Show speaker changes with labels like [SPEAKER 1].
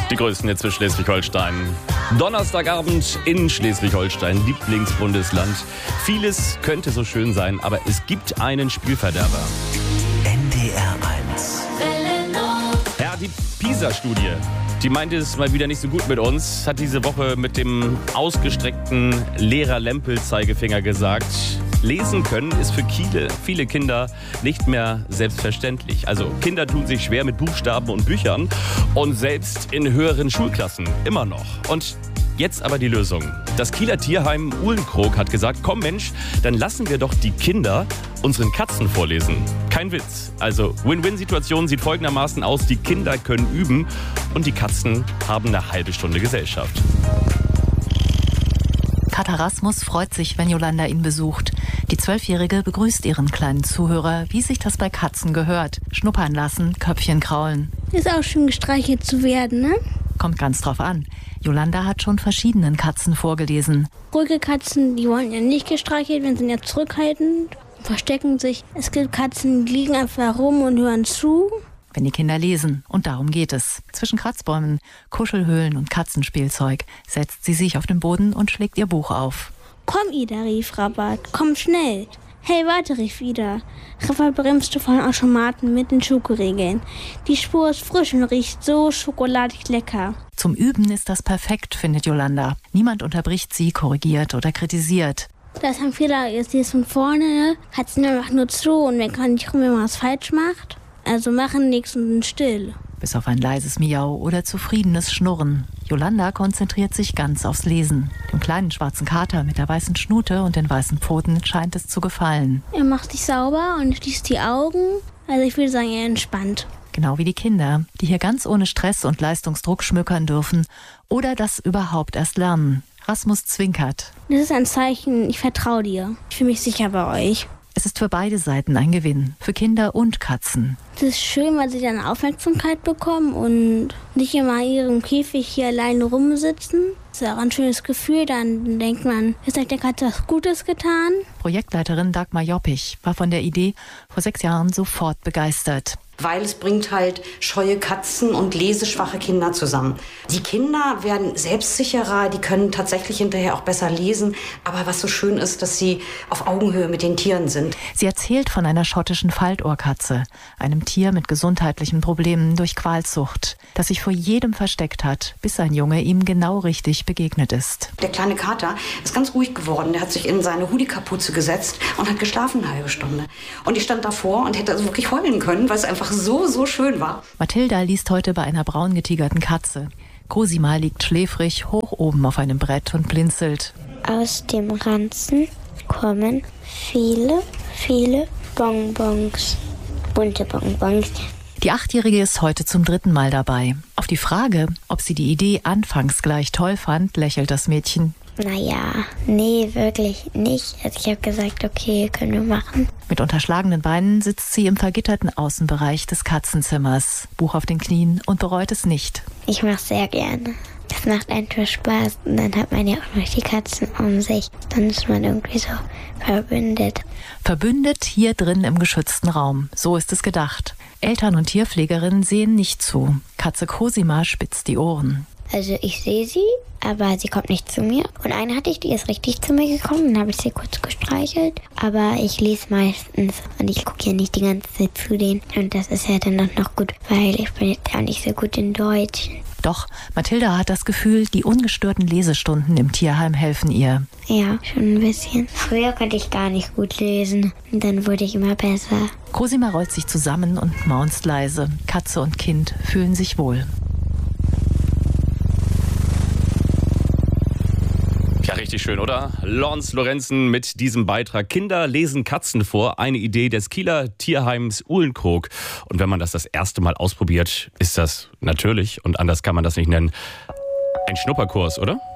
[SPEAKER 1] Die größten jetzt für Schleswig-Holstein. Donnerstagabend in Schleswig-Holstein, Lieblingsbundesland. Vieles könnte so schön sein, aber es gibt einen Spielverderber.
[SPEAKER 2] NDR 1.
[SPEAKER 1] Ja, die PISA-Studie, die meint es mal wieder nicht so gut mit uns, hat diese Woche mit dem ausgestreckten Lehrer-Lempel-Zeigefinger gesagt. Lesen können ist für viele Kinder nicht mehr selbstverständlich. Also Kinder tun sich schwer mit Buchstaben und Büchern und selbst in höheren Schulklassen immer noch. Und jetzt aber die Lösung. Das Kieler Tierheim Uhlenkrog hat gesagt, komm Mensch, dann lassen wir doch die Kinder unseren Katzen vorlesen. Kein Witz. Also Win-Win-Situation sieht folgendermaßen aus, die Kinder können üben und die Katzen haben eine halbe Stunde Gesellschaft.
[SPEAKER 3] Kater Rasmus freut sich, wenn Jolanda ihn besucht. Die 12-Jährige begrüßt ihren kleinen Zuhörer, wie sich das bei Katzen gehört. Schnuppern lassen, Köpfchen kraulen.
[SPEAKER 4] Ist auch schön, gestreichelt zu werden, ne?
[SPEAKER 3] Kommt ganz drauf an. Jolanda hat schon verschiedenen Katzen vorgelesen.
[SPEAKER 4] Ruhige Katzen, die wollen ja nicht gestreichelt werden, sind ja zurückhaltend, verstecken sich. Es gibt Katzen, die liegen einfach rum und hören zu.
[SPEAKER 3] Wenn die Kinder lesen. Und darum geht es. Zwischen Kratzbäumen, Kuschelhöhlen und Katzenspielzeug setzt sie sich auf den Boden und schlägt ihr Buch auf.
[SPEAKER 4] Komm, Ida, rief Rabat, komm schnell. Hey, warte, rief Ida. Rabat bremste von Automaten mit den Schokoriegeln. Die Spur ist frisch und riecht so schokoladig lecker.
[SPEAKER 3] Zum Üben ist das perfekt, findet Jolanda. Niemand unterbricht sie, korrigiert oder kritisiert.
[SPEAKER 4] Da ist ein Fehler, jetzt hier ist von vorne, Katzen einfach nur zu und wer kann nicht rum, wenn man was falsch macht. Also machen nichts und sind still.
[SPEAKER 3] Bis auf ein leises Miau oder zufriedenes Schnurren. Jolanda konzentriert sich ganz aufs Lesen. Dem kleinen schwarzen Kater mit der weißen Schnute und den weißen Pfoten scheint es zu gefallen.
[SPEAKER 4] Er macht sich sauber und schließt die Augen. Also ich würde sagen, er entspannt.
[SPEAKER 3] Genau wie die Kinder, die hier ganz ohne Stress und Leistungsdruck schmökern dürfen oder das überhaupt erst lernen. Rasmus zwinkert.
[SPEAKER 4] Das ist ein Zeichen, ich vertraue dir. Ich fühle mich sicher bei euch.
[SPEAKER 3] Es ist für beide Seiten ein Gewinn, für Kinder und Katzen.
[SPEAKER 4] Es ist schön, weil sie dann Aufmerksamkeit bekommen und nicht immer in ihrem Käfig hier alleine rumsitzen. Das ist auch ein schönes Gefühl, dann denkt man, jetzt hat der Katze was Gutes getan.
[SPEAKER 3] Projektleiterin Dagmar Joppich war von der Idee vor 6 Jahren sofort begeistert.
[SPEAKER 5] Weil es bringt halt scheue Katzen und leseschwache Kinder zusammen. Die Kinder werden selbstsicherer, die können tatsächlich hinterher auch besser lesen. Aber was so schön ist, dass sie auf Augenhöhe mit den Tieren sind.
[SPEAKER 3] Sie erzählt von einer schottischen Faltohrkatze, einem Tier mit gesundheitlichen Problemen durch Qualzucht, das sich vor jedem versteckt hat, bis ein Junge ihm genau richtig begegnet ist.
[SPEAKER 5] Der kleine Kater ist ganz ruhig geworden. Der hat sich in seine Hoodie-Kapuze gesetzt und hat geschlafen eine halbe Stunde. Und ich stand davor und hätte also wirklich heulen können, weil es einfach so schön war.
[SPEAKER 3] Mathilda liest heute bei einer braun getigerten Katze. Cosima liegt schläfrig hoch oben auf einem Brett und blinzelt.
[SPEAKER 6] Aus dem Ranzen kommen viele Bonbons. Bunte Bonbons.
[SPEAKER 3] Die 8-Jährige ist heute zum 3. Mal dabei. Auf die Frage, ob sie die Idee anfangs gleich toll fand, lächelt das Mädchen.
[SPEAKER 6] Naja, nee, wirklich nicht. Also ich habe gesagt, okay, können wir machen.
[SPEAKER 3] Mit unterschlagenen Beinen sitzt sie im vergitterten Außenbereich des Katzenzimmers. Buch auf den Knien und bereut es nicht.
[SPEAKER 6] Ich mache es sehr gerne. Das macht einfach Spaß und dann hat man ja auch noch die Katzen um sich. Dann ist man irgendwie so verbündet.
[SPEAKER 3] Verbündet hier drin im geschützten Raum. So ist es gedacht. Eltern und Tierpflegerinnen sehen nicht zu. Katze Cosima spitzt die Ohren.
[SPEAKER 6] Also ich sehe sie, aber sie kommt nicht zu mir. Und eine hatte ich, die ist richtig zu mir gekommen, dann habe ich sie kurz gestreichelt. Aber ich lese meistens und ich gucke ja nicht die ganze Zeit zu denen. Und das ist ja dann auch noch gut, weil ich bin jetzt auch nicht so gut in Deutsch.
[SPEAKER 3] Doch, Mathilda hat das Gefühl, die ungestörten Lesestunden im Tierheim helfen ihr.
[SPEAKER 6] Ja, schon ein bisschen. Früher konnte ich gar nicht gut lesen und dann wurde ich immer besser.
[SPEAKER 3] Cosima rollt sich zusammen und maunzt leise. Katze und Kind fühlen sich wohl.
[SPEAKER 1] Ja, richtig schön, oder? Lons Lorenzen mit diesem Beitrag. Kinder lesen Katzen vor. Eine Idee des Kieler Tierheims Uhlenkrog. Und wenn man das erste Mal ausprobiert, ist das natürlich, und anders kann man das nicht nennen, ein Schnupperkurs, oder?